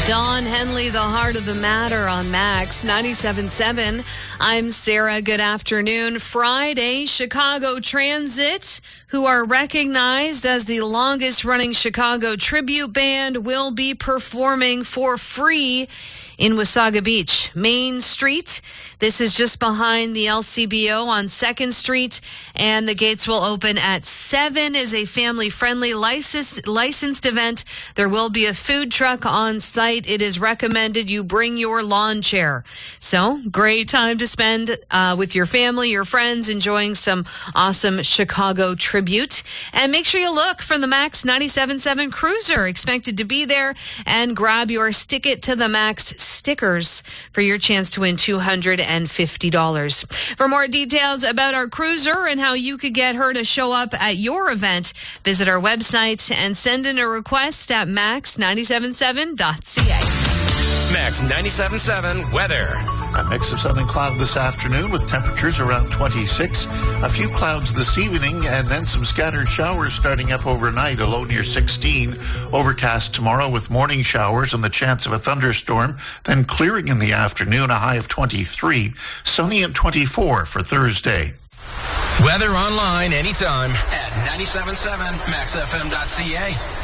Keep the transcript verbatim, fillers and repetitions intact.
Don Henley, the heart of the matter on Max ninety-seven point seven. I'm Sarah. Good afternoon. Friday, Chicago Transit, who are recognized as the longest running Chicago tribute band, will be performing for free in Wasaga Beach, Main Street. This is just behind the L C B O on second Street, and the gates will open at seven. Is a family-friendly licensed, licensed event. There will be a food truck on site. It is recommended you bring your lawn chair. So, great time to spend uh, with your family, your friends, enjoying some awesome Chicago tribute. And make sure you look for the Max ninety-seven point seven Cruiser, expected to be there, and grab your Stick It to the Max stickers for your chance to win two hundred fifty dollars. For more details about our cruiser and how you could get her to show up at your event, visit our website and send in a request at max nine seven seven dot c a. Max ninety-seven point seven weather. A mix of sun and cloud this afternoon with temperatures around twenty-six. A few clouds this evening and then some scattered showers starting up overnight, a low near sixteen. Overcast tomorrow with morning showers and the chance of a thunderstorm, then clearing in the afternoon, a high of twenty-three. Sunny at twenty-four for Thursday. Weather online anytime at ninety-seven point seven max f m dot c a.